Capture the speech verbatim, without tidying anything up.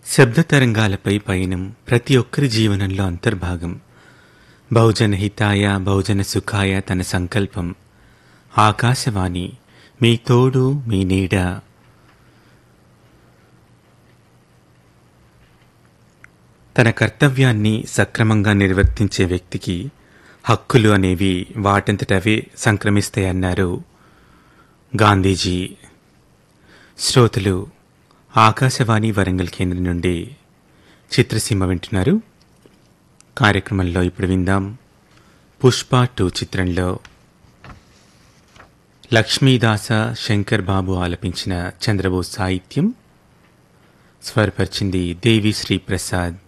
శబ్ద తరంగాలపై పయనం ప్రతి ఒక్కరి జీవనంలో అంతర్భాగం. బహుజన హితాయ బహుజన సుఖాయ తన సంకల్పం. ఆకాశవాణి మీ తోడు మీ నీడ. తన కర్తవ్యాన్ని సక్రమంగా నిర్వర్తించే వ్యక్తికి హక్కులు అనేవి వాటంతటవే సంక్రమిస్తాయన్నారు గాంధీజీ. శ్రోతలు ఆకాశవాణి వరంగల్ కేంద్రం నుండి చిత్రసీమ వింటున్నారు. కార్యక్రమంలో ఇప్పుడు విందాం పుష్ప టూ చిత్రంలో లక్ష్మీదాస శంకర్ బాబు ఆలపించిన చంద్రబోస్ సాహిత్యం, స్వరపరిచింది దేవి శ్రీ ప్రసాద్.